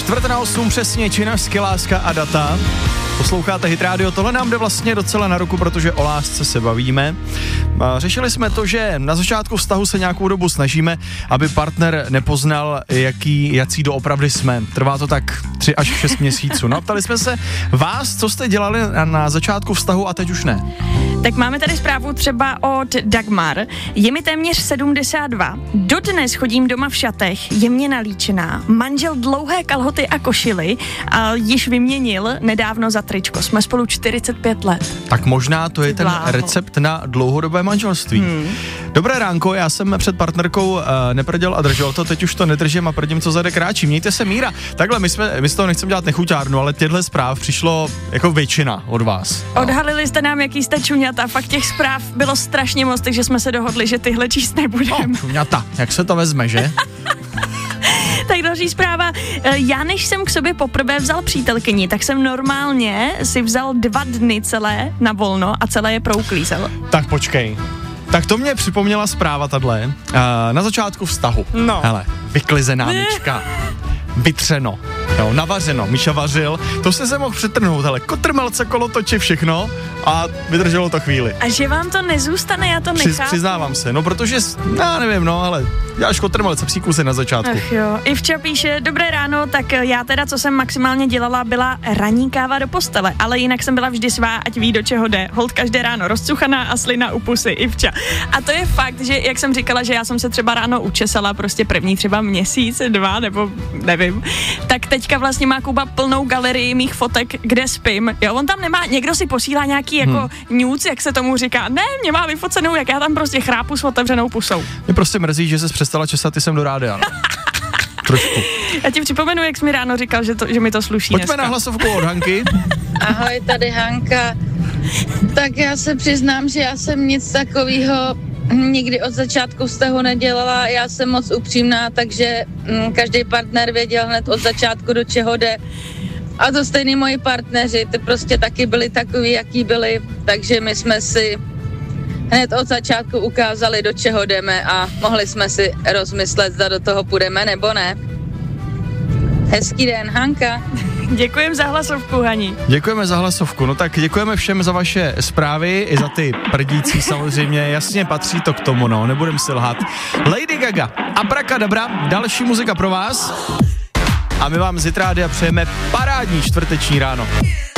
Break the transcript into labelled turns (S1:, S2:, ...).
S1: 7:45 přesně, Činařsky, Láska a data. Posloucháte Hit Radio, tohle nám jde vlastně docela na ruku, protože o lásce se bavíme. Řešili jsme to, že na začátku vztahu se nějakou dobu snažíme, aby partner nepoznal, jací doopravdy jsme. Trvá to tak 3 až 6 měsíců. No, ptali jsme se vás, co jste dělali na začátku vztahu a teď už ne.
S2: Tak máme tady zprávu třeba od Dagmar. Je mi téměř 72. Dodnes chodím doma v šatech, je mě nalíčená. Manžel dlouhé kalhoty a košily a již vyměnil nedávno za tričko. Jsme spolu 45 let.
S1: Tak možná to je ten recept na dlouhodobé manželství. Dobré ránko, já jsem před partnerkou neprděl a držel to, teď už to nedržím a prdím, co zade kráčí. Mějte se, Míra. Takhle, my z toho nechceme dělat nechuťárnu, ale těchto zpráv přišlo jako většina od vás.
S2: Odhalili jste nám, jaký jste čuňata. Fakt těch zpráv bylo strašně moc, takže jsme se dohodli, že tyhle číst nebudeme.
S1: No, čuňata, jak se to vezme, že?
S2: Tak další zpráva. Já než jsem k sobě poprvé vzal přítelkyni, tak jsem normálně si vzal 2 dny celé na volno a celé je prouklízel.
S1: Tak počkej. Tak to mě připomněla zpráva tahle. Na začátku vztahu.
S2: No.
S1: Hele, vyklizená myčka. Vytřeno. Jo, navařeno. Míša vařil. To jste se mohl přetrhnout, hele. Kotrmelce, kolotoči, všechno. A vydrželo to chvíli.
S2: A že vám to nezůstane, já to nechápu.
S1: Přiznávám se, no protože, já nevím, no, ale děláš kotrmelce, příkusy na začátku.
S2: Ach jo, Ivča píše, dobré ráno, tak já teda, co jsem maximálně dělala, byla ranní káva do postele, ale jinak jsem byla vždy svá, ať ví, do čeho jde. Holt každé ráno rozcuchaná a slina u pusy, Ivča. A to je fakt, že jak jsem říkala, že já jsem se třeba ráno učesala, prostě první třeba měsíc, 2, nebo nevím, tak teďka vlastně má Kuba plnou galerii mých fotek, kde spím. Jo, on tam nemá, někdo si posílá nějaký jako nudes, jak se tomu říká. Ne, mě má vyfocenou, jak já tam prostě chrápu s otevřenou pusou.
S1: Mě prostě mrzí, že jsi přestala česat, ty jsem do rádia. Trošku.
S2: Já ti připomenu, jak jsi mi ráno říkal, že mi to sluší.
S1: Pojďme
S2: dneska
S1: na hlasovku od Hanky.
S3: Ahoj, tady Hanka. Tak já se přiznám, že já jsem nic takového nikdy od začátku vztahu nedělala. Já jsem moc upřímná, takže každý partner věděl hned od začátku, do čeho jde. A to stejný moji partneři, ty prostě taky byli takový, jaký byli, takže my jsme si hned od začátku ukázali, do čeho jdeme a mohli jsme si rozmyslet, zda do toho půjdeme nebo ne. Hezký den, Hanka.
S2: Děkujeme za hlasovku, Hani.
S1: Děkujeme za hlasovku, no tak děkujeme všem za vaše zprávy, i za ty prdící samozřejmě, jasně patří to k tomu, no, nebudem si lhát. Lady Gaga, Abracadabra, další muzika pro vás a my vám z Hit Rádia přejeme parádní čtvrteční ráno.